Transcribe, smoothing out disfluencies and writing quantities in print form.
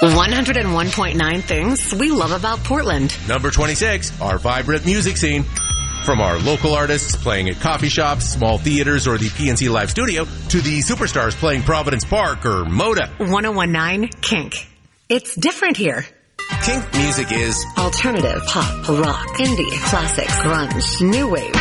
101.9 things we love about Portland. Number 26, our vibrant music scene. From our local artists playing at coffee shops, small theaters, or the PNC Live Studio, to the superstars playing Providence Park or Moda. 101.9 Kink. It's different here. Kink music is alternative, pop, rock, indie, classics, grunge, new wave,